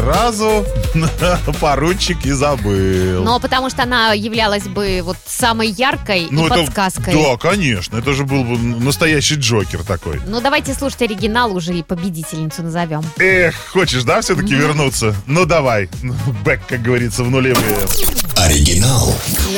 сразу поручик и забыл. Но потому что она являлась бы вот самой яркой и подсказкой. Да, конечно. Это же был бы настоящий Джокер такой. Ну, давайте слушать оригинал уже и победительницу назовем. Эх, хочешь, да, все-таки вернуться? Ну, давай. Бэк, как говорится, в нулевые. Оригинал.